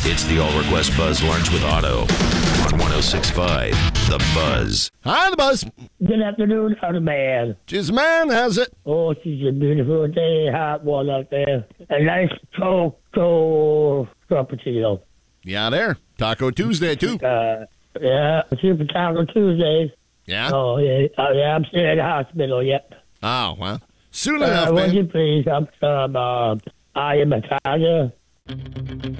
It's the All Request Buzz Lunch with Otto on 106.5 The Buzz. Hi, The Buzz. Good afternoon, Otto Man. Just man, how's it? Oh, it's a beautiful day, hot one out there. A nice Frappuccino. Yeah, there. Taco Tuesday, too. Yeah, Super Taco Tuesdays. Yeah? Oh, yeah. I'm still in the hospital yet. Oh, well. Soon enough, would man. you please have some I am a tiger?